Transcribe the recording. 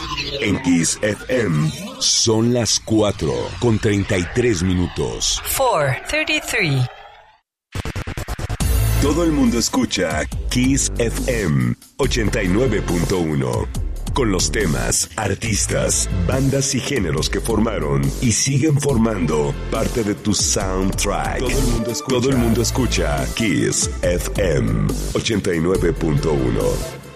En Kiss FM son las 4:33. 4:33. Todo el mundo escucha Kiss FM 89.1. Con los temas, artistas, bandas y géneros que formaron y siguen formando parte de tu soundtrack. Todo el mundo escucha Kiss FM 89.1.